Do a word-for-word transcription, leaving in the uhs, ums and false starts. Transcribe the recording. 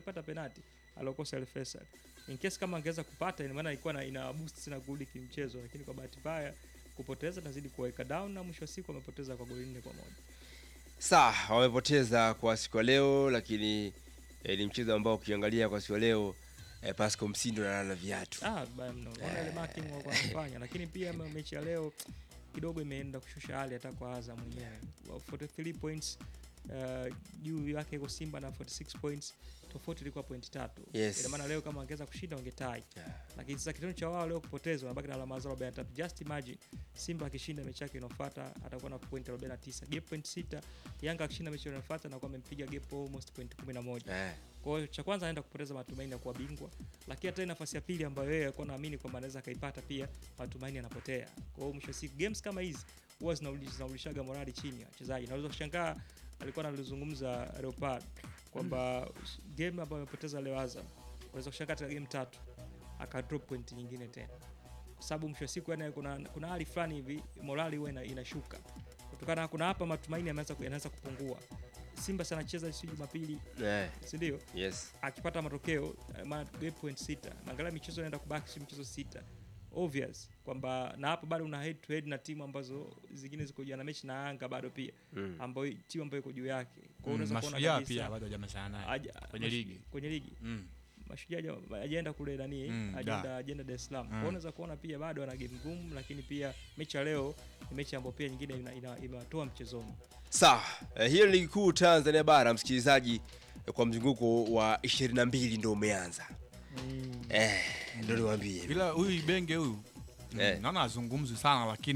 alipata penalty alokosa El Faisal. In case kama angeweza kupata, ina maana ilikuwa ina boost sana kurudi kimchezo, lakini kwa bahati mbaya kupoteza nazidi kuweka down na mwisho wa siku wamepoteza kwa goli nne kwa moja. Sawa, wamepoteza kwa siku ya leo, lakini eh, ni mchezo ambao ukiangalia kwa siku ya leo eh, Pascal Msindo na na viatu. Ah, baya mno. Wana ile marking wako wanafanya, lakini pia mechi ya leo kidogo imeenda kushusha hali hata kwa Azam mwenyewe. forty-three points uh, juu yake iko Simba na forty-six points, tofauti ilikuwa point tatu. Yes. Ina maana leo kama angeza kushinda wangetai. Yeah. Lakini sasa kitendo cha wao leo kupoteza wanabaki na alama zao arobaini na tatu. Just imagine Simba akishinda mechi yake inayofuata atakuwa na point arobaini na tisa. Gap point sita. Yanga akishinda mechi inayofuata na kwa amempiga gap almost point kumi na moja. Yeah. Kwa hiyo cha kwanza anaenda kupoteza matumaini ya kuwa bingwa, lakini hata nafasi ya pili ambayo yeye alikuwa anaamini kwamba anaweza kaipata pia matumaini yanapotea. Kwa hiyo mwisho siku games kama hizi huwa zinarudishaga morali chini ya wachezaji. Naweza kushangaa alikuwa analizungumza Leopard kwamba game ambayo amepoteza leo Azam, unaweza kushangaa katika game tatu aka drop point nyingine tena. Kwa sababu mwisho siku yani kuna kuna hali fulani hivi morali huwa inashuka. Kutokana kuna hapa matumaini yameanza yanaanza kupungua. Simba sana cheza siku Jumapili. Yeah. Si ndio? Yes. Akipata matokeo maana gap point sita. Angalia michezo inaenda kubaki si michezo sita. Obvious kwamba na hapo bado una head to head na timu ambazo zingine ziko juu na mechi na Yanga bado pia mm. ambayo timu ambayo iko juu yake. Kwa hiyo unaweza kuona kabisa pia bado hajamalizana naye kwenye ligi. Kwenye ligi. Mm. Mashujaa ajenda kule ndani mm, ajenda ajenda Dar es Salaam. Mm. Kwa hiyo unaweza kuona pia bado ana game ngumu, lakini pia mechi ya leo ni mechi ambayo pia nyingine imewatoa mchezoni. Sawa, eh, hiyo ni ligi kuu Tanzania bara msikilizaji, eh, kwa mzunguko wa ishirini na mbili ndio umeanza. Mm. Eh, ndio niwaambie. Ila huyu Ibenge huyu, eh, naona azungumzwe sana lakini